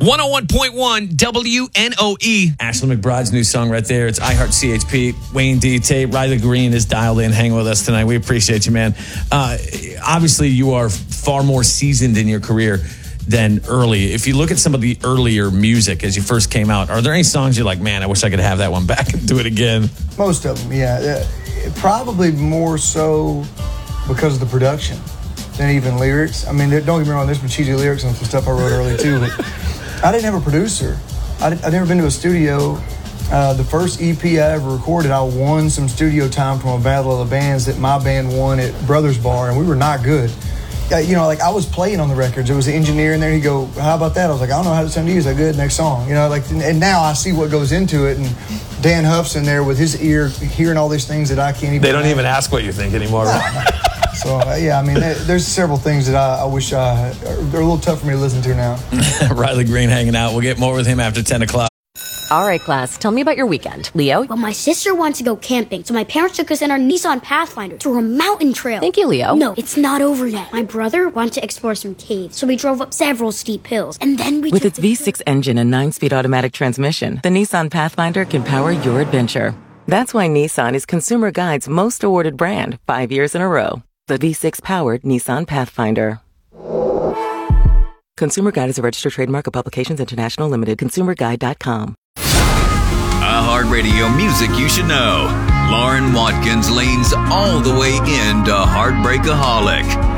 101.1 WNOE. Ashley McBride's new song right there. It's I Heart CHP. Wayne D. Tate, Riley Green is dialed in, hanging with us tonight. We appreciate you, man. Obviously, you are far more seasoned in your career than early. If you look at some of the earlier music as you first came out, are there any songs you're like, man, I wish I could have that one back and do it again? Most of them, yeah. Probably more so because of the production than even lyrics. I mean, don't get me wrong, there's some cheesy lyrics and some stuff I wrote early too, but I didn't have a producer. I'd never been to a studio. The first EP I ever recorded, I won some studio time from a battle of the bands that my band won at Brothers Bar, and we were not good. I was playing on the records. There was an engineer in there. He'd go, how about that? I was like, I don't know how to sound to you. Is that good? Next song. And now I see what goes into it. And Dan Huff's in there with his ear, hearing all these things that I can't even. They don't even ask what you think anymore. Right? So, there's several things that I wish they're a little tough for me to listen to now. Riley Green hanging out. We'll get more with him after 10 o'clock. All right, class, tell me about your weekend. Leo? Well, my sister wanted to go camping, so my parents took us in our Nissan Pathfinder through a mountain trail. Thank you, Leo. No, it's not over yet. My brother wanted to explore some caves, so we drove up several steep hills, and then we With its V6 engine and 9-speed automatic transmission, the Nissan Pathfinder can power your adventure. That's why Nissan is Consumer Guide's most awarded brand 5 years in a row. The V6-powered Nissan Pathfinder. Consumer Guide is a registered trademark of Publications International Limited. ConsumerGuide.com. iHeartRadio music you should know. Lauren Watkins leans all the way into Heartbreakaholic.